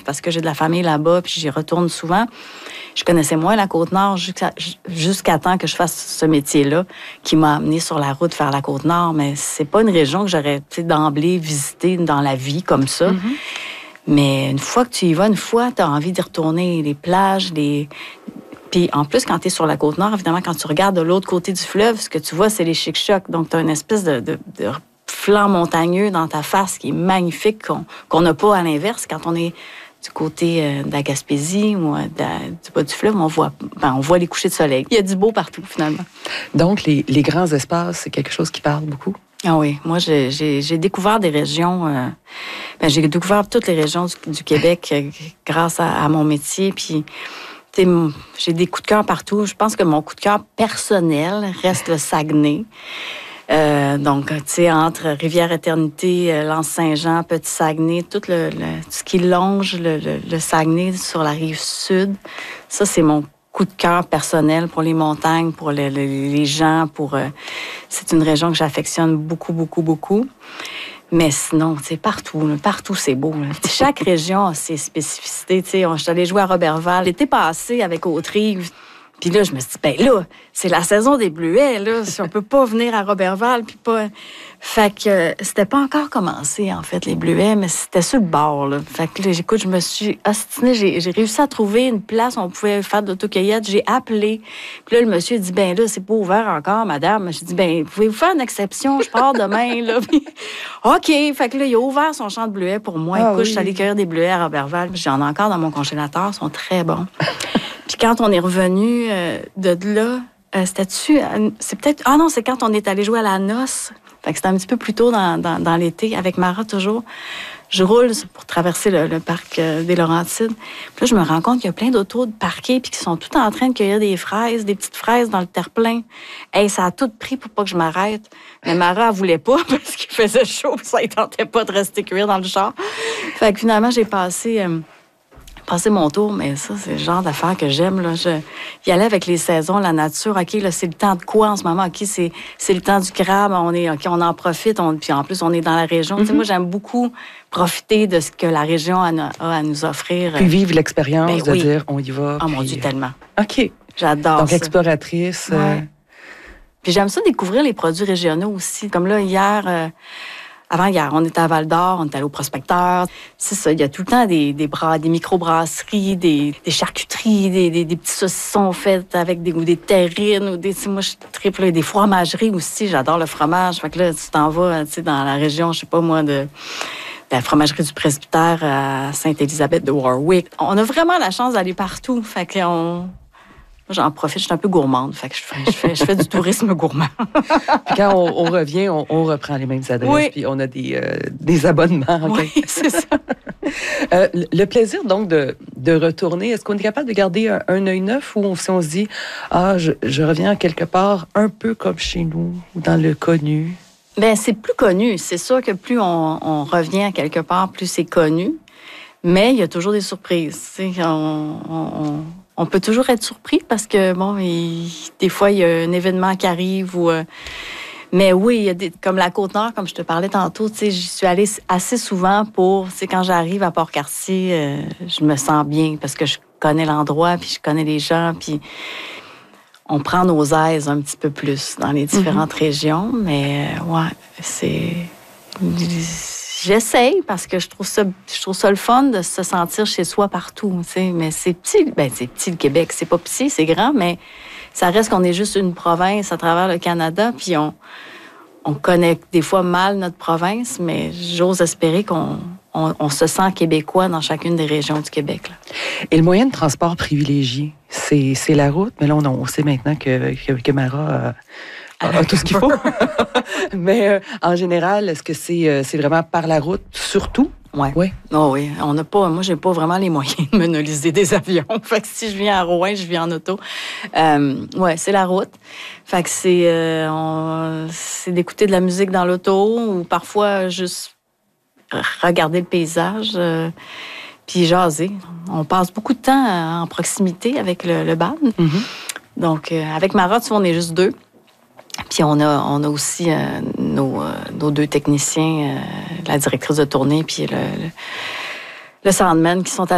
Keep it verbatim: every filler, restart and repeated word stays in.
parce que j'ai de la famille là-bas, puis j'y retourne souvent. Je connaissais moins la Côte-Nord jusqu'à, jusqu'à temps que je fasse ce métier-là qui m'a amené sur la route vers la Côte-Nord. Mais c'est pas une région que j'aurais d'emblée visitée dans la vie comme ça. Mm-hmm. Mais une fois que tu y vas, une fois, tu as envie d'y retourner. Les plages, les... Puis en plus, quand tu es sur la Côte-Nord, évidemment, quand tu regardes de l'autre côté du fleuve, ce que tu vois, c'est les chic-chocs. Donc, tu as une espèce de, de, de flanc montagneux dans ta face qui est magnifique, qu'on qu'on n'a pas à l'inverse. Quand on est du côté euh, de la Gaspésie ou euh, de, du bas du fleuve, on voit, ben, on voit les couchers de soleil. Il y a du beau partout, finalement. Donc, les, les grands espaces, c'est quelque chose qui parle beaucoup? Ah oui, moi, j'ai, j'ai, j'ai découvert des régions... Euh, ben, j'ai découvert toutes les régions du, du Québec euh, grâce à, à mon métier, puis... J'ai des coups de cœur partout. Je pense que mon coup de cœur personnel reste le Saguenay. Euh, donc, tu sais, entre Rivière-Éternité, euh, L'Anse-Saint-Jean, Petit-Saguenay, tout le, le, ce qui longe le, le, le Saguenay sur la rive sud, ça, c'est mon coup de cœur personnel pour les montagnes, pour le, le, les gens. Pour euh, c'est une région que j'affectionne beaucoup, beaucoup, beaucoup. Mais sinon, tu sais, partout, là, partout, c'est beau. Là. Chaque région a ses spécificités. Tu sais, je suis allée jouer à Roberval l'été passé avec Autrive. Puis là, je me suis dit, ben là, c'est la saison des bleuets, là. Si on peut pas venir à Roberval, puis pas... Fait que euh, c'était pas encore commencé, en fait, les bleuets, mais c'était sur le bord, là. Fait que là, j'écoute, je me suis ostinée. J'ai, j'ai réussi à trouver une place où on pouvait faire de l'autocueillette. J'ai appelé. Puis là, le monsieur a dit, ben là, c'est pas ouvert encore, madame. J'ai dit, ben, pouvez-vous faire une exception? Je pars demain, là. Puis, OK. Fait que là, il a ouvert son champ de bleuets pour moi. Ah, écoute, oui. Je suis allée cueillir des bleuets à Roberval. J'en ai encore dans mon congélateur. Ils sont très bons. Puis quand on est revenu euh, de là, euh, c'était-tu... Euh, c'est peut-être... Ah non, c'est quand on est allé jouer à la noce. Fait que c'était un petit peu plus tôt dans, dans, dans l'été, avec Mara toujours. Je roule pour traverser le, le parc euh, des Laurentides. Puis là, je me rends compte qu'il y a plein d'autos de parqués puis qui sont tout en train de cueillir des fraises, des petites fraises dans le terre-plein. Hey, ça a tout pris pour pas que je m'arrête. Mais Mara, elle voulait pas parce qu'il faisait chaud puis ça ne tentait pas de rester cuire dans le char. Fait que finalement, j'ai passé... Euh, passer mon tour, mais ça, c'est le genre d'affaires que j'aime. Là. Je, y aller avec les saisons, la nature. OK, là, c'est le temps de quoi en ce moment? OK, c'est, c'est le temps du crabe. On est, OK, on en profite. On, puis en plus, on est dans la région. Mm-hmm. Tu sais, moi, j'aime beaucoup profiter de ce que la région a, a à nous offrir. Puis vivre l'expérience ben, de oui. dire, on y va. Oh puis... mon Dieu, tellement. OK. J'adore Donc, ça. exploratrice. Ouais. Euh... Puis j'aime ça découvrir les produits régionaux aussi. Comme là, hier... Euh, Avant hier, on était à Val-d'Or, on était allé au Prospecteur. C'est ça, il y a tout le temps des, des, bras, des microbrasseries, des, des charcuteries, des, des, des petits saucissons faits avec des, ou des terrines. Ou des, moi, je triple des fromageries aussi. J'adore le fromage. Fait que là, tu t'en vas dans la région, je sais pas moi, de... la fromagerie du Presbytère à Sainte-Élisabeth de Warwick. On a vraiment la chance d'aller partout. Fait qu'on... Moi, j'en profite, je suis un peu gourmande. Fait que je fais, je fais, je fais du tourisme gourmand. Puis quand on, on revient, on, on reprend les mêmes adresses, oui. Puis on a des, euh, des abonnements. Oui, c'est ça. euh, le plaisir, donc, de, de retourner, est-ce qu'on est capable de garder un, un œil neuf ou si on se dit, ah, je, je reviens quelque part un peu comme chez nous, ou dans le connu? Bien, c'est plus connu. C'est sûr que plus on, on revient quelque part, plus c'est connu. Mais il y a toujours des surprises. Tu sais, on... on On peut toujours être surpris parce que, bon, il, des fois, il y a un événement qui arrive ou... Euh, mais oui, il y a des, comme la Côte-Nord, comme je te parlais tantôt, tu sais, j'y suis allée assez souvent pour... Tu sais, quand j'arrive à Port-Cartier, euh, je me sens bien parce que je connais l'endroit, puis je connais les gens, puis on prend nos aises un petit peu plus dans les différentes mm-hmm. régions. Mais, euh, ouais, c'est... J'essaye parce que je trouve ça, je trouve ça le fun de se sentir chez soi partout, tu sais. Mais c'est petit, ben c'est petit le Québec, c'est pas petit, c'est grand, mais ça reste qu'on est juste une province à travers le Canada, puis on, on connaît des fois mal notre province, mais j'ose espérer qu'on on, on se sent québécois dans chacune des régions du Québec. Là. Et le moyen de transport privilégié, c'est, c'est la route, mais là on, on sait maintenant que, que, que Mara a, a tout ce qu'il faut. Mais euh, en général, est-ce que c'est, euh, c'est vraiment par la route, surtout? Oui. Oui. Oh, oui. On n'a pas, moi, j'ai pas vraiment les moyens de monopoliser des avions. Fait que si je viens à Rouen, je viens en auto. Euh, oui, c'est la route. Fait que c'est, euh, on, c'est d'écouter de la musique dans l'auto ou parfois juste regarder le paysage euh, puis jaser. On passe beaucoup de temps en proximité avec le, le band. Mm-hmm. Donc, euh, avec Mara, on est juste deux. Puis on a, on a aussi euh, nos, euh, nos deux techniciens, euh, la directrice de tournée puis le, le, le soundman qui sont à